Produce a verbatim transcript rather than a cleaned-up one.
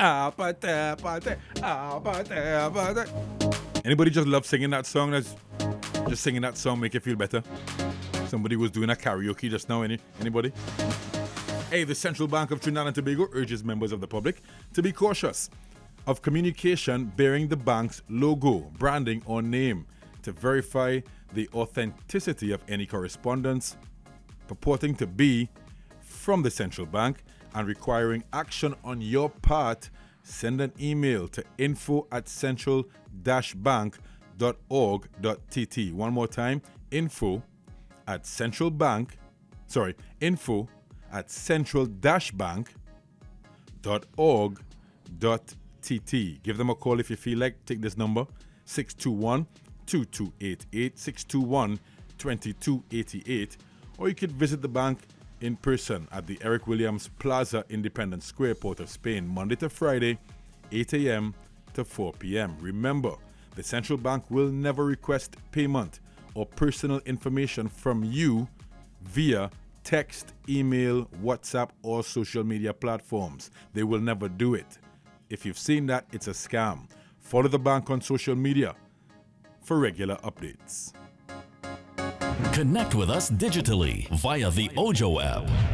Apate, apate, apate, apate. Anybody just love singing that song? That's just singing that song make you feel better? Somebody was doing a karaoke just now. Any anybody? Hey, the Central Bank of Trinidad and Tobago urges members of the public to be cautious of communication bearing the bank's logo, branding, or name to verify the authenticity of any correspondence purporting to be from the central bank and requiring action on your part. Send an email to info at central dash bank dot org dot t t. One more time, info at central bank, sorry, info at central dash bank dot org dot t t. Give them a call if you feel like. Take this number, six two one, two two eight eight, six two one, two two eight eight, or you could visit the bank in person at the Eric Williams Plaza, Independence Square, Port of Spain, Monday to Friday, eight a.m. to four p.m. Remember, the central bank will never request payment or personal information from you via text, email, WhatsApp, or social media platforms. They will never do it. If you've seen that, it's a scam. Follow the bank on social media for regular updates. Connect with us digitally via the Ojo app.